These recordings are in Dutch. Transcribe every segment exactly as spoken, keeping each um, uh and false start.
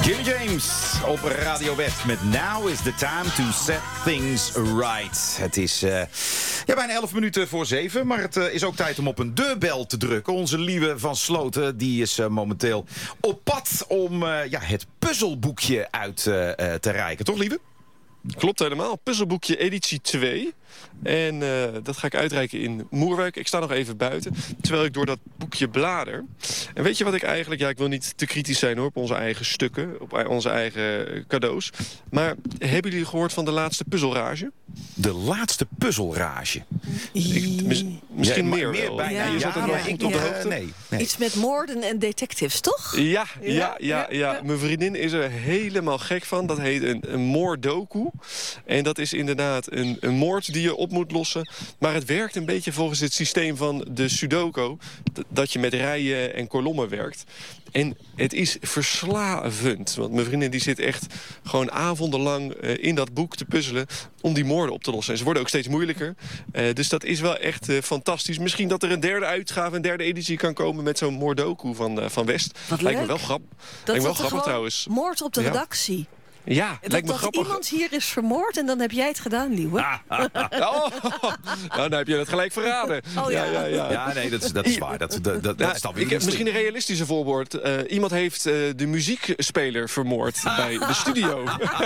Jimmy James op Radio West met Now is the time to set things right. Het is uh, ja, bijna elf minuten voor zeven, maar het uh, is ook tijd om op een deurbel te drukken. Onze Lieve van Sloten die is uh, momenteel op pad om uh, ja, het puzzelboekje uit uh, uh, te reiken. Toch, Lieve? Klopt helemaal. Puzzelboekje editie twee. En uh, dat ga ik uitreiken in Moerwijk. Ik sta nog even buiten, terwijl ik door dat boekje blader. En weet je wat ik eigenlijk... Ja, ik wil niet te kritisch zijn hoor, op onze eigen stukken, op onze eigen cadeaus. Maar hebben jullie gehoord van de laatste puzzelrage? De laatste puzzelrage? Ik, mis, misschien ja, meer, meer wel. bijna. Ja, je zat er ja, nog ja, goed ik, op de uh, hoogte. Nee, nee. Iets met moorden en detectives, toch? Ja, ja, ja, Ja, ja, ja, ja. Mijn vriendin is er helemaal gek van. Dat heet een, een moordoku. En dat is inderdaad een, een moord die je op moet lossen. Maar het werkt een beetje volgens het systeem van de Sudoku. Dat je met rijen en kolommen werkt. En het is verslavend. Want mijn vriendin die zit echt gewoon avondenlang uh, in dat boek te puzzelen om die moorden op te lossen. En ze worden ook steeds moeilijker. Uh, dus dat is wel echt uh, fantastisch. Misschien dat er een derde uitgave, een derde editie kan komen met zo'n moordoku van, uh, van West. Wat Lijkt leuk. me wel, grap. Dat Lijkt me wel dat er grappig gewoon trouwens. moord op de Ja. redactie. Ja, Dat, lijkt me dat grappig. iemand hier is vermoord en dan heb jij het gedaan, Liewe. Ah, Oh, nou, dan heb je het gelijk verraden. Oh, ja. ja, ja. Ja, nee, dat is, dat is waar. Dat, dat, dat, dat Nou, is dan weer ik heb lustig. misschien een realistische voorbeeld. Uh, iemand heeft uh, de muziekspeler vermoord bij de studio.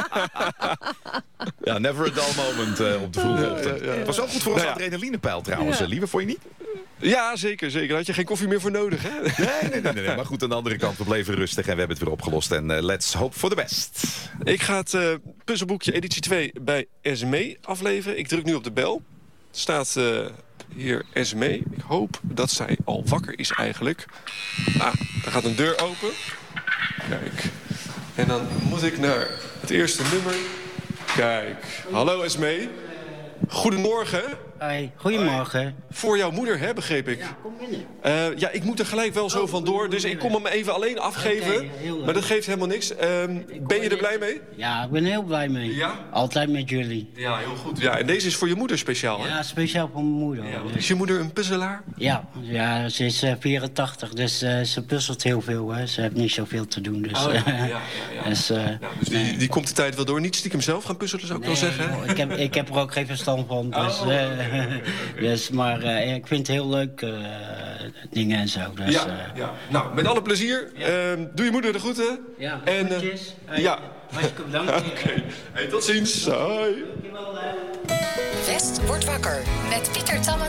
Ja, never a dull moment uh, op de vroege ochtend. Ja, ja, ja. Het was wel goed voor ons Nou ja. adrenalinepeil trouwens, Ja. uh, Lieve, vond je niet? Ja, zeker, zeker. Daar had je geen koffie meer voor nodig, hè? Nee, nee, nee, nee, nee. Maar goed, aan de andere kant, we bleven rustig en we hebben het weer opgelost. En uh, let's hope for the best. Ik ga het uh, puzzelboekje editie twee bij Esmee afleveren. Ik druk nu op de bel. Er staat uh, hier Esmee. Ik hoop dat zij al wakker is eigenlijk. Ah, daar gaat een deur open. Kijk. En dan moet ik naar het eerste nummer. Kijk. Hallo Esmee. Goedemorgen. Hoi, goedemorgen. Voor jouw moeder, hè, begreep ik. Ja, kom binnen. Uh, ja, ik moet er gelijk wel zo Oh, vandoor, dus ik kom hem even alleen afgeven. Oké, heel leuk. Maar dat geeft helemaal niks. Um, ben je er blij mee? Ja, ik ben heel blij mee. Ja? Altijd met jullie. Ja, heel goed. Ja, en deze is voor je moeder speciaal, hè? Ja, speciaal voor mijn moeder. Ja, want Ja, is je moeder een puzzelaar? ja, ja, ze is uh, vierentachtig, dus uh, ze puzzelt heel veel. Hè. Ze heeft niet zoveel te doen. Dus, Oh, ja, uh, ja, ja, ja. dus, uh, Ja, dus die, die komt de tijd wel door. Niet stiekem zelf gaan puzzelen, zou ik nee, wel zeggen. joh, ik, heb, ik heb er ook geen verstand van. Dus, Oh, uh, okay. dus, maar uh, ik vind het heel leuk, uh, dingen en zo. Dus, Ja, uh, ja. Nou, met alle plezier. Ja. Um, doe je moeder de groeten. ja, En, uh, groetjes. Uh, ja. Hartstikke bedankt. Oké. Okay. Hey, tot ziens. Hoi. Dankjewel. West wordt wakker met Pieter Tamme